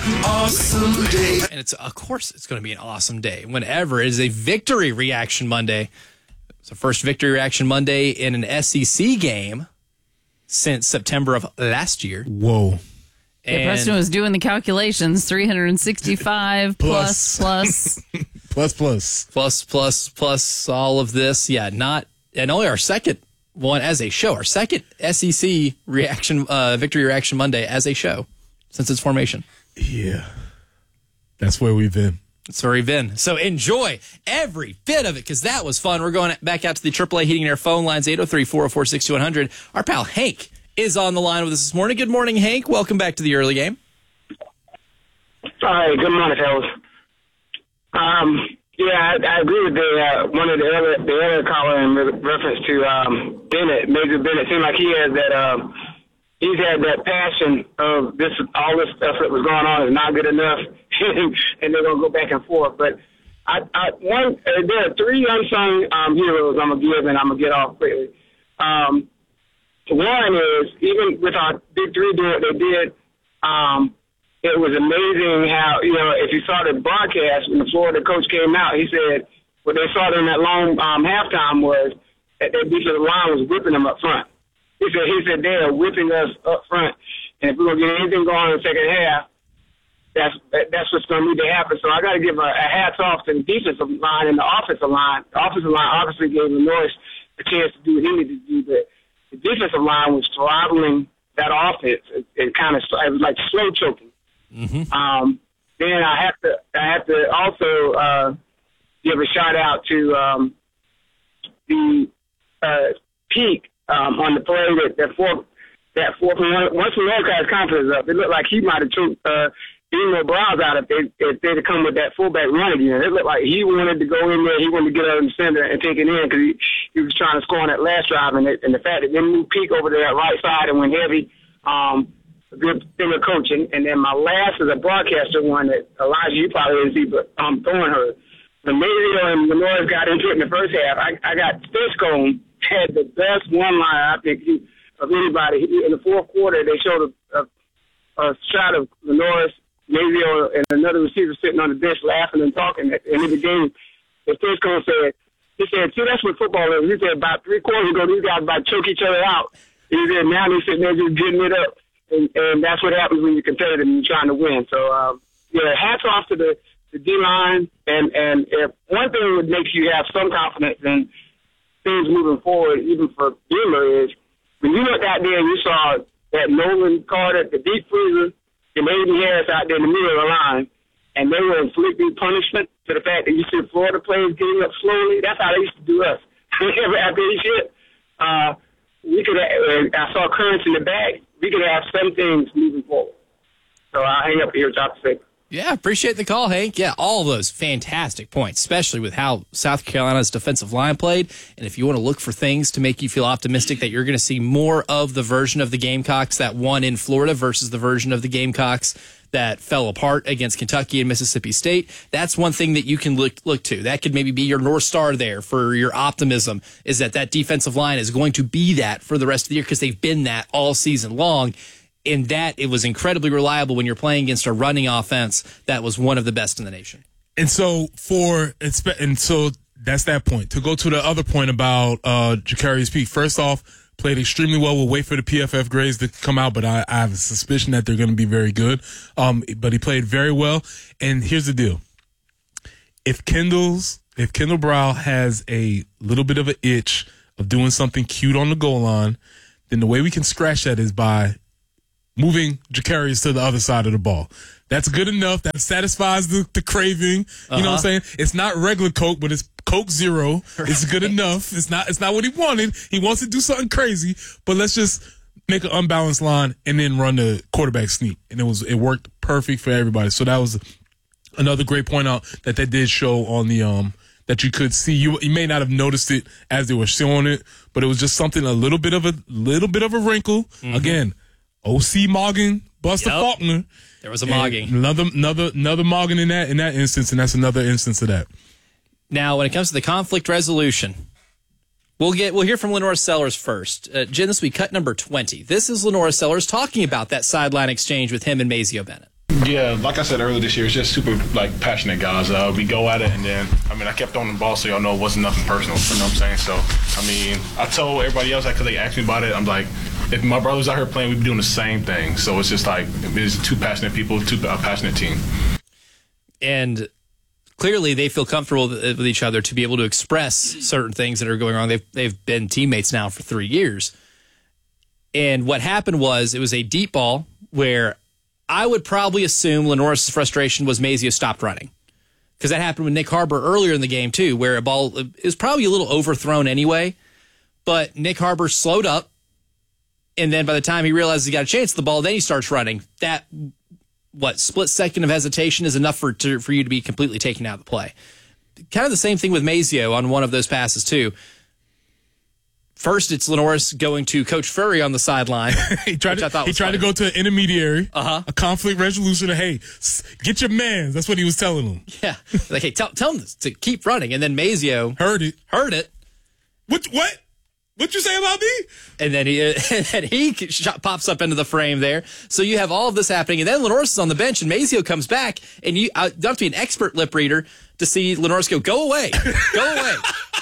Awesome day. And of course it's going to be an awesome day whenever it is a Victory Reaction Monday. It's the first Victory Reaction Monday in an SEC game since September of last year. Whoa. And Preston was doing the calculations. 365 plus. plus all of this. Yeah, and only our second one as a show. Our second SEC reaction, Victory Reaction Monday as a show since its formation. Yeah. That's where we've been. That's where we've been. So enjoy every bit of it because that was fun. We're going back out to the AAA Heating and Air phone lines, 803-404-6100. Our pal Hank is on the line with us this morning. Good morning, Hank. Welcome back to the early game. Hi, good morning, fellas. Yeah, I agree with one of the earlier caller in reference to Bennett. Major Bennett seemed like he has that. He's had that passion of all this stuff that was going on is not good enough, and they're gonna go back and forth. But there are three unsung heroes I'm gonna give, and I'm gonna get off quickly. One is even with our Big Three doing what they did. It was amazing how, if you saw the broadcast when the Florida coach came out, he said what they saw during that long halftime was that their defensive line was whipping them up front. He said they are whipping us up front, and if we're going to get anything going in the second half, that's what's going to need to happen. So I got to give a hats off to the defensive line and the offensive line. The offensive line obviously gave Norris a chance to do what he needed to do, but the defensive line was throttling that offense. It was like slow choking. Mm-hmm. Then I have to also give a shout out to the Peak on the play that fourth one. Once the North guy's confidence up, it looked like he might have choked Emo Browns out if they'd have come with that fullback run again. It looked like he wanted to go in there, he wanted to get out in the center and take it in because he was trying to score on that last drive, and the fact that they moved Peak over to that right side and went heavy. A good thing of coaching. And then my last is a broadcaster one that Elijah, you probably didn't see, but Thornhill. The Mayfield and Lenore got into it in the first half. I got Stiscombe had the best one-liner, I think, of anybody. In the fourth quarter, they showed a shot of Lenore, Mayfield, and another receiver sitting on the bench laughing and talking at the end of the game. And Stiscombe said, see, that's what football is. He said about 3 quarters ago, these guys about to choke each other out. He said, now they're sitting there just getting it up. And that's what happens when you're competitive and you're trying to win. So, hats off to the D-line. And if one thing that makes you have some confidence in things moving forward, even for Beamer, is when you looked out there and you saw that Nolan Carter, the deep freezer, and Aiden Harris out there in the middle of the line, and they were inflicting punishment to the fact that you see Florida players getting up slowly. That's how they used to do us. After each hit, I saw currents in the back. We could have some things moving forward. So I'll hang up here, Dr. Saban. Yeah, appreciate the call, Hank. Yeah, all of those fantastic points, especially with how South Carolina's defensive line played. And if you want to look for things to make you feel optimistic that you're going to see more of the version of the Gamecocks that won in Florida versus the version of the Gamecocks that fell apart against Kentucky and Mississippi State, that's one thing that you can look to. That could maybe be your North Star there for your optimism, is that defensive line is going to be that for the rest of the year because they've been that all season long. In that, it was incredibly reliable when you're playing against a running offense that was one of the best in the nation. And so that's that point. To go to the other point about Jacarius Peak, first off, played extremely well. We'll wait for the PFF grades to come out, but I have a suspicion that they're going to be very good. But he played very well. And here's the deal. If Kendall Brown has a little bit of an itch of doing something cute on the goal line, then the way we can scratch that is by moving Jacarius to the other side of the ball. That's good enough. That satisfies the craving. You know what I'm saying? It's not regular Coke, but it's Coke Zero. It's good enough. It's not what he wanted. He wants to do something crazy, but let's just make an unbalanced line and then run the quarterback sneak. And it worked perfect for everybody. So that was another great point out that did show on the that you could see. You may not have noticed it as they were showing it, but it was just something a little bit of a wrinkle. Mm-hmm. Again, O.C. Morgan, Buster Faulkner. There was a mogging. Another mogging in that instance, and that's another instance of that. Now, when it comes to the conflict resolution, we'll hear from Lenora Sellers first. Jen, this will be cut number 20. This is Lenora Sellers talking about that sideline exchange with him and Mazeo Bennett. Yeah, like I said earlier this year, it's just super passionate guys. We go at it, and then I kept on the ball, so y'all know it wasn't nothing personal. You know what I'm saying? So I told everybody else because they asked me about it. I'm like, if my brother's out here playing, we'd be doing the same thing. So it's just it's two passionate people, a passionate team. And clearly, they feel comfortable with each other to be able to express certain things that are going on. They've been teammates now for 3 years. And what happened was it was a deep ball where I would probably assume Lenore's frustration was Mazio stopped running, because that happened with Nick Harbor earlier in the game too, where a ball is probably a little overthrown anyway, but Nick Harbor slowed up, and then by the time he realizes he got a chance at the ball, then he starts running. That split second of hesitation is enough for you to be completely taken out of the play. Kind of the same thing with Mazio on one of those passes too. First, it's Lenoris going to Coach Furry on the sideline. He tried to go to an intermediary, a conflict resolution. Hey, get your mans. That's what he was telling them. Yeah, like, hey, tell him to keep running. And then Mazio heard it. What? What'd you say about me? And then he pops up into the frame there. So you have all of this happening, and then Lenoris is on the bench, and Mazio comes back, and you don't have to be an expert lip reader to see Lenoris go away, go away.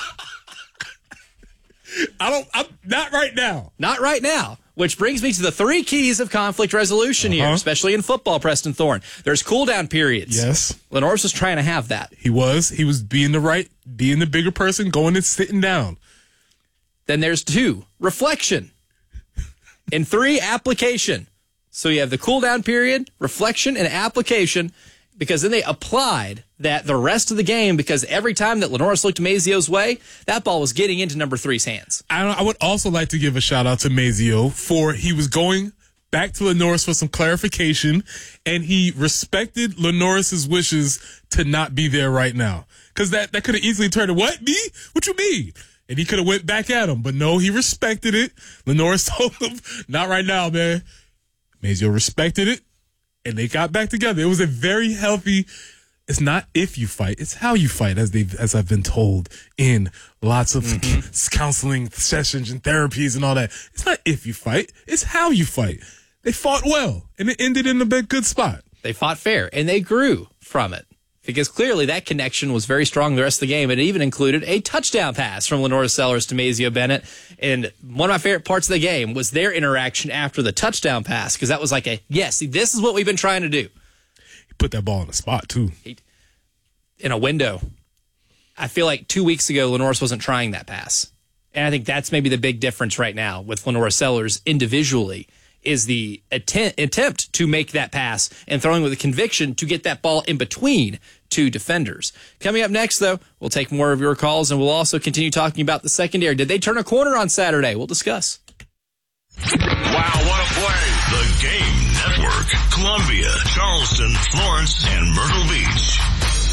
I'm not right now. Not right now. Which brings me to the 3 keys of conflict resolution here, especially in football, Preston Thorne. There's cool-down periods. Yes. Lenoris was trying to have that. He was being the bigger person, going and sitting down. Then there's 2, reflection. And 3, application. So you have the cool-down period, reflection, and application, because then they applied that the rest of the game, because every time that Lenoris looked Mazio's way, that ball was getting into number 3's hands. I would also like to give a shout-out to Mazio for he was going back to Lenoris for some clarification, and he respected Lenoris's wishes to not be there right now. Because that could have easily turned to, what, me? What you mean? And he could have went back at him. But no, he respected it. Lenoris told him, not right now, man. Mazio respected it, and they got back together. It was a very healthy. It's not if you fight, it's how you fight, as I've been told in lots of counseling sessions and therapies and all that. It's not if you fight, it's how you fight. They fought well, and it ended in a good spot. They fought fair, and they grew from it, because clearly that connection was very strong the rest of the game. It even included a touchdown pass from Lenoris Sellers to Mazio Bennett. And one of my favorite parts of the game was their interaction after the touchdown pass, because that was like see, this is what we've been trying to do. He put that ball in the spot, too. In a window. I feel like 2 weeks ago, Lenoris wasn't trying that pass. And I think that's maybe the big difference right now with Lenoris Sellers individually, is the attempt to make that pass and throwing with a conviction to get that ball in between 2 defenders. Coming up next, though, we'll take more of your calls, and we'll also continue talking about the secondary. Did they turn a corner on Saturday? We'll discuss. Wow, what a play. The Game Network. Columbia, Charleston, Florence, and Myrtle Beach.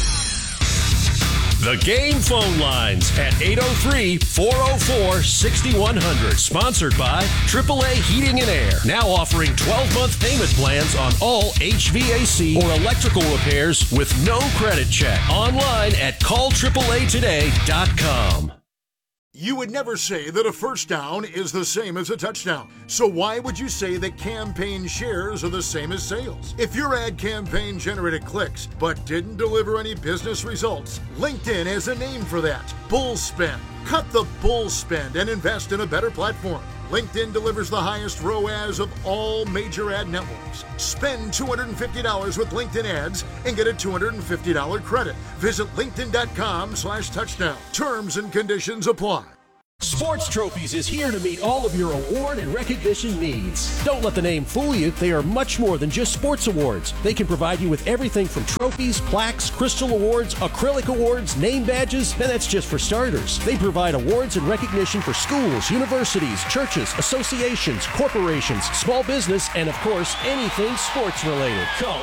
The Game phone lines at 803-404-6100. Sponsored by AAA Heating and Air. Now offering 12-month payment plans on all HVAC or electrical repairs with no credit check. Online at callAAAtoday.com. You would never say that a first down is the same as a touchdown. So why would you say that campaign shares are the same as sales? If your ad campaign generated clicks but didn't deliver any business results, LinkedIn has a name for that: bull spend. Cut the bull spend and invest in a better platform. LinkedIn delivers the highest ROAS of all major ad networks. Spend $250 with LinkedIn ads and get a $250 credit. Visit linkedin.com/touchdown. Terms and conditions apply. Sports Trophies is here to meet all of your award and recognition needs. Don't let the name fool you. They are much more than just sports awards. They can provide you with everything from trophies, plaques, crystal awards, acrylic awards, name badges, and that's just for starters. They provide awards and recognition for schools, universities, churches, associations, corporations, small business, and of course, anything sports related. Call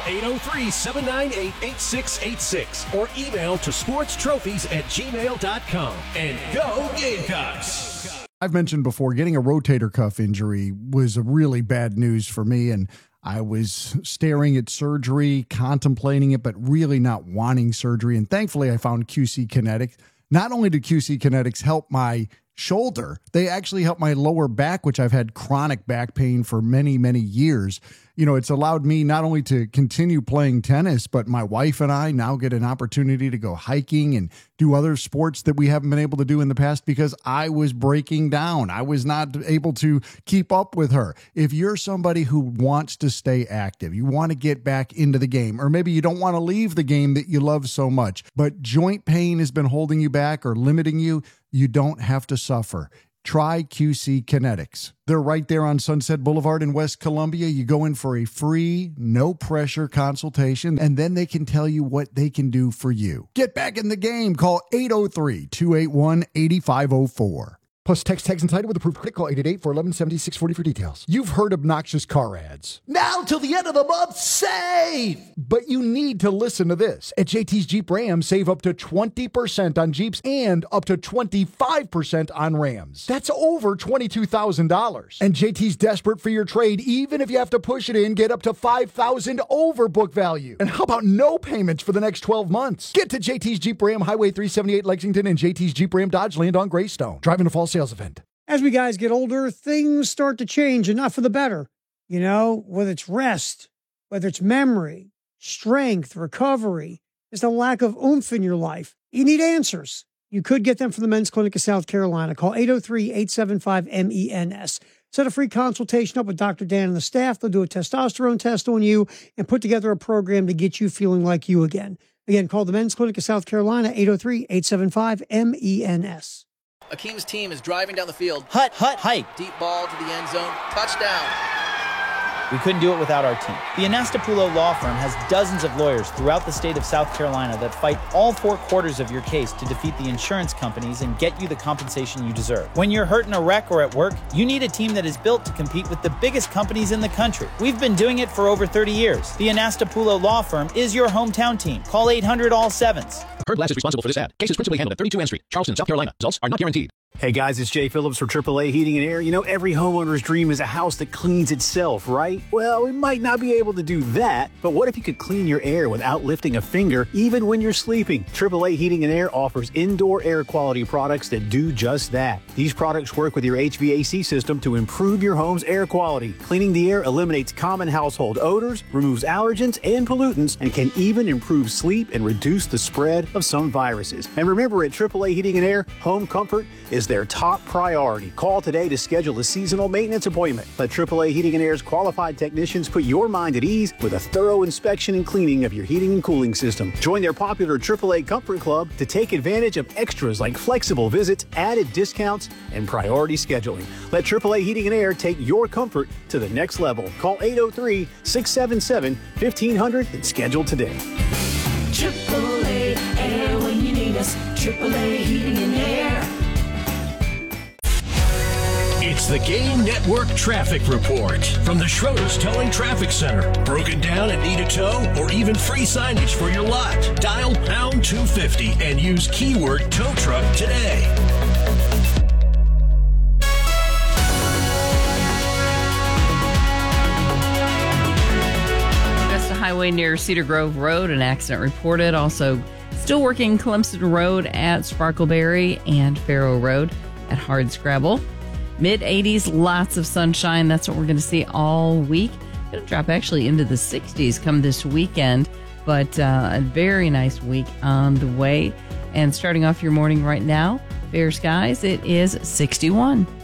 803-798-8686 or email to sportstrophies@gmail.com. And go Gamecocks! I've mentioned before, getting a rotator cuff injury was a really bad news for me, and I was staring at surgery, contemplating it, but really not wanting surgery. And thankfully, I found QC Kinetics. Not only did QC Kinetics help my shoulder. They actually help my lower back, which I've had chronic back pain for many, many years. You know, it's allowed me not only to continue playing tennis, but my wife and I now get an opportunity to go hiking and do other sports that we haven't been able to do in the past because I was breaking down. I was not able to keep up with her. If you're somebody who wants to stay active, you want to get back into the game, or maybe you don't want to leave the game that you love so much, but joint pain has been holding you back or limiting you, you don't have to suffer. Try QC Kinetics. They're right there on Sunset Boulevard in West Columbia. You go in for a free, no-pressure consultation, and then they can tell you what they can do for you. Get back in the game. Call 803-281-8504. Plus, text tags and title with approved credit. Call 888-411-7640 for details. You've heard obnoxious car ads. Now till the end of the month, save! But you need to listen to this. At JT's Jeep Ram, save up to 20% on Jeeps and up to 25% on Rams. That's over $22,000. And JT's desperate for your trade. Even if you have to push it in, get up to $5,000 over book value. And how about no payments for the next 12 months? Get to JT's Jeep Ram, Highway 378 Lexington, and JT's Jeep Ram Dodge Land on Greystone. Driving a fall sales event. As we guys get older, things start to change, and not for the better. You know, whether it's rest, whether it's memory, strength, recovery, there's a lack of oomph in your life. You need answers. You could get them from the Men's Clinic of South Carolina. Call 803-875-MENS. Set a free consultation up with Dr. Dan and the staff. They'll do a testosterone test on you and put together a program to get you feeling like you again. Again, call the Men's Clinic of South Carolina, 803-875-MENS. Akeem's team is driving down the field. Hike. Deep ball to the end zone. Touchdown. We couldn't do it without our team. The Anastapulo Law Firm has dozens of lawyers throughout the state of South Carolina that fight all four quarters of your case to defeat the insurance companies and get you the compensation you deserve. When you're hurt in a wreck or at work, you need a team that is built to compete with the biggest companies in the country. We've been doing it for over 30 years. The Anastapulo Law Firm is your hometown team. Call 800-ALL-7s. Heard Glass is responsible for this ad. Case is principally handled at 32 N Street, Charleston, South Carolina. Results are not guaranteed. Hey guys, it's Jay Phillips from AAA Heating and Air. You know, every homeowner's dream is a house that cleans itself, right? Well, we might not be able to do that, but what if you could clean your air without lifting a finger, even when you're sleeping? AAA Heating and Air offers indoor air quality products that do just that. These products work with your HVAC system to improve your home's air quality. Cleaning the air eliminates common household odors, removes allergens and pollutants, and can even improve sleep and reduce the spread of some viruses. And remember, at AAA Heating and Air, home comfort is their top priority. Call today to schedule a seasonal maintenance appointment. Let AAA Heating and Air's qualified technicians put your mind at ease with a thorough inspection and cleaning of your heating and cooling system. Join their popular AAA Comfort Club to take advantage of extras like flexible visits, added discounts, and priority scheduling. Let AAA Heating and Air take your comfort to the next level. Call 803-677-1500 and schedule today. AAA Air when you need us. AAA Heating and Air. It's the Game Network Traffic Report from the Schroeder's Towing Traffic Center. Broken down and need a tow or even free signage for your lot? Dial pound 250 and use keyword tow truck today. Augusta Highway near Cedar Grove Road, an accident reported. Also, still working Clemson Road at Sparkleberry and Farrow Road at Hardscrabble. Mid-80s, lots of sunshine. That's what we're going to see all week. Going to drop actually into the 60s come this weekend, but a very nice week on the way. And starting off your morning right now, fair skies, it is 61.